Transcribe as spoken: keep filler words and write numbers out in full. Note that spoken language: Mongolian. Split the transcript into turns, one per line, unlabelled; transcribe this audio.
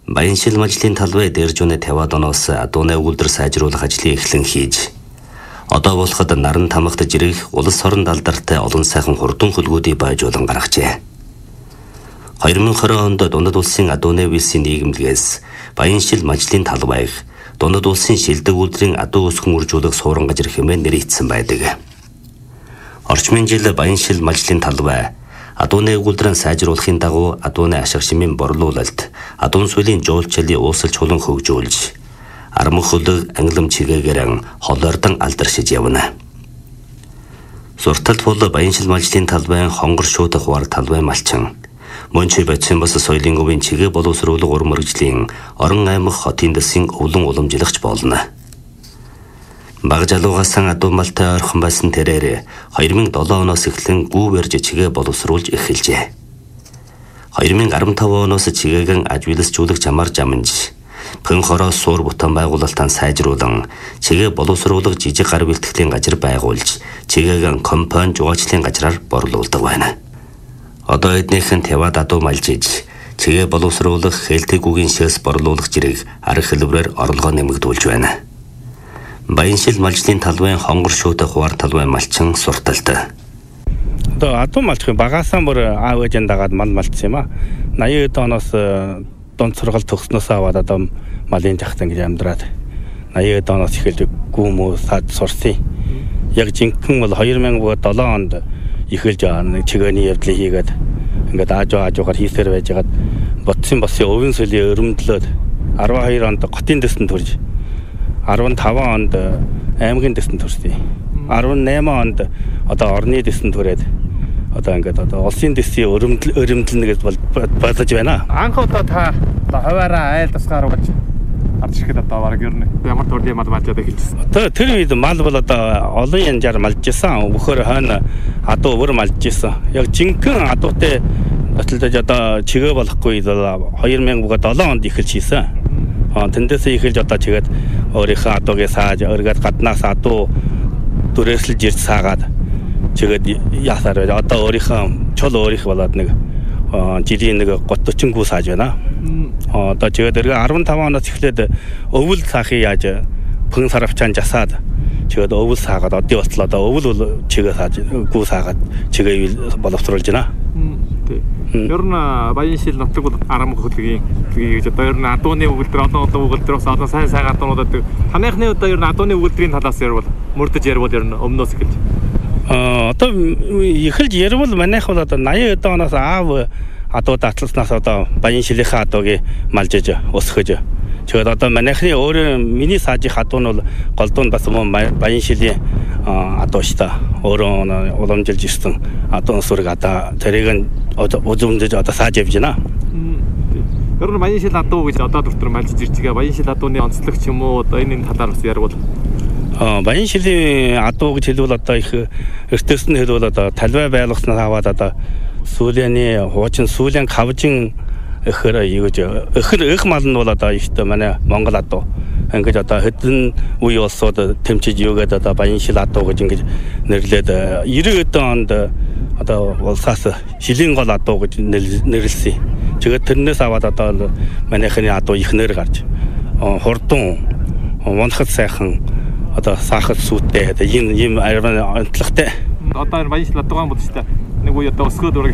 Баяншил мажлын талбай дээржүүнэ тавиад оноос адууны өгүүлбэр сайжруулах ажлыг эхлэн хийж одоо болоход наран тамхад жирэх улс орон алдартай олон сайхан хурдан хөлгүүдийг байжуулан гаргажээ. хоёр мың и двадцать онд Дундад улсын адууны вилсийн нийгэмлэгээс Баяншил мажлын талбайг Дундад улсын шилдэг үйлдвэрийн адуу өсгөн үржүүлэх суурин газар хэмээн нэрийдсэн байдаг. Орчмын жил Баяншил мажлын талбай адууны өгүүлбэрийн сайжруулахын дагуу адууны ашиг шимийн борлуулалт, адуун сүлийн жуулчлалыг уусалж хулан хөгжүүлж, арман хөлөг англим чигээгэрэн холоордон алдаршиж явна. Сурталт бол Баяншил мажлын талбайн хонгор шуудах хуар талбай малчин. Мөн ч Бацин бас соёлын өвийн чигээ боловсруулах урам мэргэжлийн орон аймаг хотын дэсийн өвлөн уламжлагч болно. Баг жалуугасан адуу малтай ойрхон байсан тэрээр хоёр мың и долоо оноос эхлэн гүү барьж чигээ боловсруулж эхэлжээ. хоёр мың и арван оноос чигээгэн ажигласжуулах чамаар жамнж, пэн хороо суур бутан байгуулалтаа сайжруулан, чигээ боловсруулах жижиг гар бэлтгэлийн газар байгуулж, чигээгэн компани жугаачлалын газраар борлуулдаг байна. Одоо эднийхэн тавиад адуу малжиж, чигээ боловсруулах хэлтэгүүгийн шээс борлуулах жирэг арга хэлбэрээр орлогоо нэмэгдүүлж байна. Баяншил мажлын талбайн хонгор шуудах хуар талбай малчин сурталт.
Одоо адуу малчин багаасаа бүр аав ээжийн дагаад мал малцсан юм а. наяа оноос дунд сургалт төгснөөс аваад одоо малын жахтан гэж амьдраад наяа оноос эхэлж гүмөө сад сурсан. Яг жинхэнэ бол хоёр мың и долоо онд эхэлж нэг чигээний явдлыг хийгээд ингээд ааж аажгаар хийсээр байжгаад ботсын босын өвөн сүлийн өрөмдлөөд арван хоёр онд готын дэсэнд төрж арван таван онд аймгийн дэсэнд төрсөн. арван найман онд одоо орны дэсэнд төрээд одоо ингээд одоо улсын дэсийн өрөмдөл өрөмдөлнө гэж бодож байна.
Анх одоо та хаваараа айл тусгаар болж ард шихэд одоо бараг ер нь ямар төрлийн мал малжаад эхэлжсэн.
Одоо тэр үед мал бол одоо олон янзаар малжсэн. Өгөхөр хойно адуу өвөр малжсэн. Яг жинхэнэ адуутай баталдаж одоо чигээ болохгүй хоёр мың и долоо онд эхэлж хийсэн. Тэндээсээ эхэлж одоо чигээд өөрийнхөө адуугийн сааж өргөд гаднаас адуу дүрээслж ирж саагаад чигээд ясаар байж одоо өөрийнхөө чул өөрийнх болоод нэг жилийн нэг готчин гүү сааж байна. Одоо чигээд эргээ арван таван оноос эхлээд өвөл саахыг яаж пэн саравчаан жасаад чигээд өвөл саагаад одоо болтлоо одоо өвөл чигээ сааж гүү саагаад чигээ боловсруулж байна.
Ер нь Баяншил нутаг бол арам хөдөлгөөн гэж одоо ер нь адууны өгүүлбэр олон олон өгүүлбэрээс олон сайн сайн адуунуудад танайхны одоо ер нь адууны өгүүлбэрийн талаас ярил мөрдөж ярил ер нь өмнөөс эхэлж
аа одоо эхэлж ярил манайх бол одоо наяа оноос аав адуу датласнаас одоо Баяншилийнхаа адуугийн малжиж өсгөж тэгээд одоо манайхны өөр миний саажих адуу нь бол голдуун бас Баяншилийн адуу шүү дээ. Өөрөө уламжилж ирсэн адуун сүрэг одоо тэрийг үзүүлж одоо сааж явж байна.
Ер нь Баяншил адуу гэж одоо доктор малжиж ирчихээ. Баяншил адууны онцлог ч юм уу одоо энэ талаар бас ярил.
Аа Баяншилийн адуу гэж хэлвэл одоо их эртнээс нь хэлвэл одоо талбай байлгаснаас аваад одоо сүүлийн хуучин сүүлийн хавжин эхэр юу гэж эхэр их мал нь бол одоо ихтэй манай Монгол адуу ингэж одоо хэдэн үе улсууд тэмчиж юугээд одоо Баяншил адуу гэж ингэж нэрлээд девяносто онд одоо улсаас шилийн гол адуу гэж нэрлсэн. Тэгээд тэрнээс аваад одоо манайхны адуу ихнэр гарч хурдан монхот сайхан одоо сахар сүттэй ийм ийм арван онцлогтой.
Одоо Баяншил адуугаан бол шүү дээ. Нэг үе одоо өсгөөд